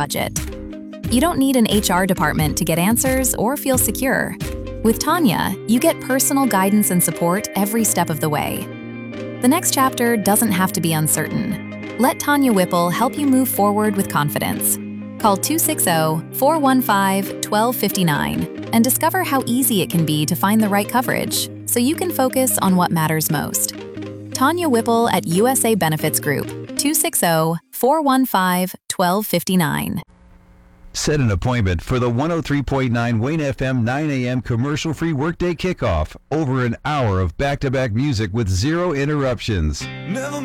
budget. You don't need an HR department to get answers or feel secure. With Tanya, you get personal guidance and support every step of the way. The next chapter doesn't have to be uncertain. Let Tanya Whipple help you move forward with confidence. Call 260-415-1259 and discover how easy it can be to find the right coverage so you can focus on what matters most. Tanya Whipple at USA Benefits Group, 260-415-1259. Set an appointment for the 103.9 Wayne FM 9 a.m. commercial-free workday kickoff. Over an hour of back-to-back music with zero interruptions. Never